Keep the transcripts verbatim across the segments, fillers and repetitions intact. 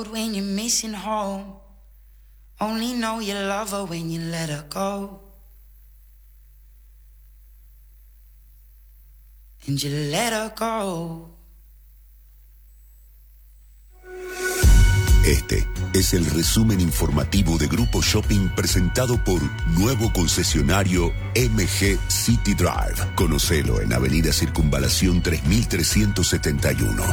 road when you're missing home. Only know you love her when you let her go. And you let her go. Este es el resumen informativo de Grupo Shopping presentado por nuevo concesionario M G City Drive. Conocelo en Avenida Circunvalación tres mil trescientos setenta y uno.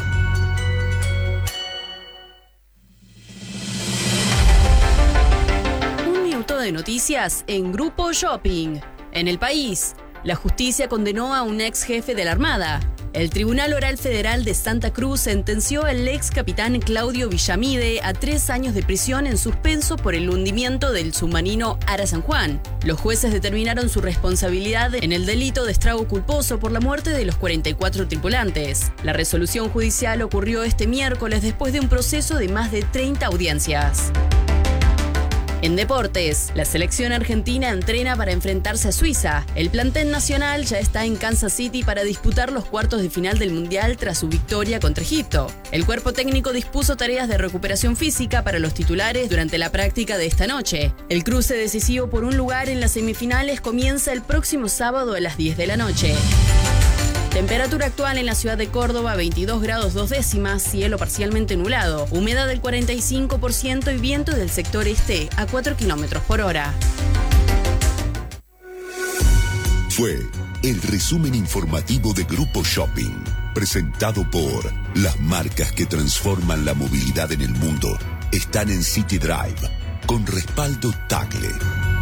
Un minuto de noticias en Grupo Shopping. En el país, la justicia condenó a un ex jefe de la Armada. El Tribunal Oral Federal de Santa Cruz sentenció al ex capitán Claudio Villamide a tres años de prisión en suspenso por el hundimiento del submarino Ara San Juan. Los jueces determinaron su responsabilidad en el delito de estrago culposo por la muerte de los cuarenta y cuatro tripulantes. La resolución judicial ocurrió este miércoles después de un proceso de más de treinta audiencias. En deportes, la selección argentina entrena para enfrentarse a Suiza. El plantel nacional ya está en Kansas City para disputar los cuartos de final del Mundial tras su victoria contra Egipto. El cuerpo técnico dispuso tareas de recuperación física para los titulares durante la práctica de esta noche. El cruce decisivo por un lugar en las semifinales comienza el próximo sábado a las diez de la noche. Temperatura actual en la ciudad de Córdoba, veintidós grados dos décimas, cielo parcialmente nublado, humedad del cuarenta y cinco por ciento y viento del sector este a cuatro kilómetros por hora. Fue el resumen informativo de Grupo Shopping, presentado por las marcas que transforman la movilidad en el mundo. Están en City Drive, con respaldo Tagle.